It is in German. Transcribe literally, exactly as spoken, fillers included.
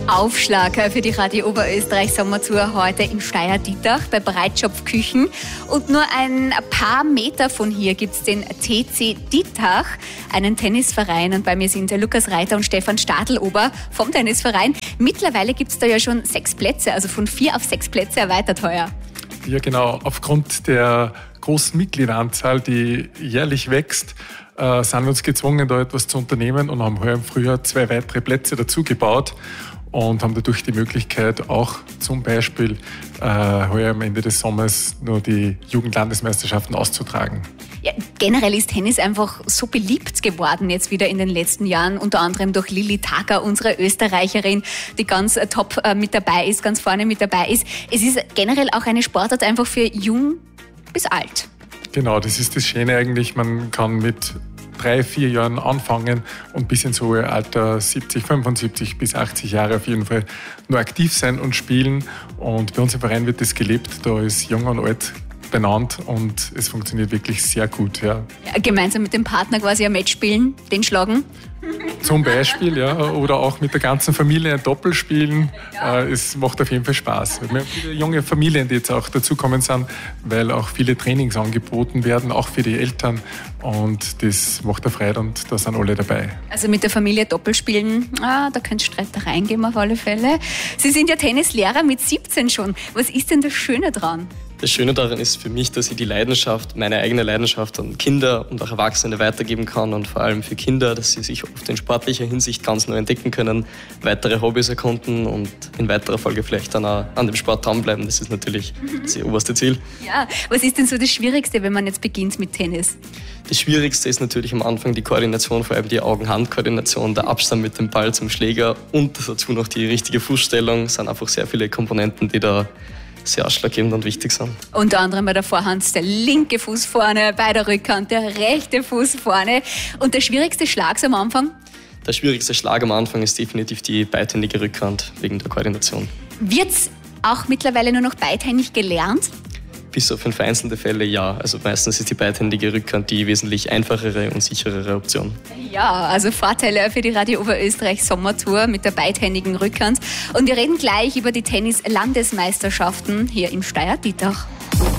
Aufschlag für die Radio Oberösterreich Sommertour heute in Steyr-Dietach bei Breitschopf-Küchen. Und nur ein paar Meter von hier gibt es den T C Dietach, einen Tennisverein. Und bei mir sind Lukas Reiter und Stefan Stadlober vom Tennisverein. Mittlerweile gibt es da ja schon sechs Plätze, also von vier auf sechs Plätze erweitert heuer. Ja, genau. Aufgrund der großen Mitgliederanzahl, die jährlich wächst, äh, sind wir uns gezwungen, da etwas zu unternehmen und haben heuer im Frühjahr zwei weitere Plätze dazu gebaut und haben dadurch die Möglichkeit, auch zum Beispiel äh, heuer am Ende des Sommers nur die Jugendlandesmeisterschaften auszutragen. Ja, generell ist Tennis einfach so beliebt geworden jetzt wieder in den letzten Jahren, unter anderem durch Lilli Tacker, unsere Österreicherin, die ganz äh, top äh, mit dabei ist, ganz vorne mit dabei ist. Es ist generell auch eine Sportart einfach für jung bis alt. Genau, das ist das Schöne eigentlich. Man kann mit drei, vier Jahren anfangen und bis ins hohe Alter siebzig, fünfundsiebzig bis achtzig Jahre auf jeden Fall nur aktiv sein und spielen. Und bei uns im Verein wird das gelebt. Da ist Jung und Alt benannt und es funktioniert wirklich sehr gut. Ja. Ja, gemeinsam mit dem Partner quasi ein Match spielen, den schlagen? Zum Beispiel, ja, oder auch mit der ganzen Familie ein Doppel spielen. Ja. Es macht auf jeden Fall Spaß. Wir haben viele junge Familien, die jetzt auch dazukommen sind, weil auch viele Trainings angeboten werden, auch für die Eltern. Und das macht eine Freude und da sind alle dabei. Also mit der Familie Doppel spielen, ah, da könnte es Streitereien geben auf alle Fälle. Sie sind ja Tennislehrer mit siebzehn schon. Was ist denn das Schöne dran? Das Schöne daran ist für mich, dass ich die Leidenschaft, meine eigene Leidenschaft an Kinder und auch Erwachsene weitergeben kann und vor allem für Kinder, dass sie sich oft in sportlicher Hinsicht ganz neu entdecken können, weitere Hobbys erkunden und in weiterer Folge vielleicht dann auch an dem Sport dranbleiben. Das ist natürlich das oberste Ziel. Ja, was ist denn so das Schwierigste, wenn man jetzt beginnt mit Tennis? Das Schwierigste ist natürlich am Anfang die Koordination, vor allem die Augen-Hand-Koordination, der Abstand mit dem Ball zum Schläger und dazu noch die richtige Fußstellung. Es sind einfach sehr viele Komponenten, die da sehr ausschlaggebend und wichtig sind. Unter anderem bei der Vorhand der linke Fuß vorne, bei der Rückhand der rechte Fuß vorne. Und der schwierigste Schlag am Anfang? Der schwierigste Schlag am Anfang ist definitiv die beidhändige Rückhand wegen der Koordination. Wird's auch mittlerweile nur noch beidhändig gelernt? Bis auf vereinzelte Fälle ja. Also meistens ist die beidhändige Rückhand die wesentlich einfachere und sicherere Option. Ja, also Vorteile für die Radio Oberösterreich Sommertour mit der beidhändigen Rückhand. Und wir reden gleich über die Tennis-Landesmeisterschaften hier im Steyr-Dietach.